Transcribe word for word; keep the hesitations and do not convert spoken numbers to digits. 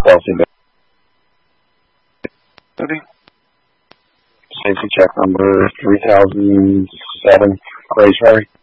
Kelsey. Okay. Safety check number three thousand seven, Grace Harry.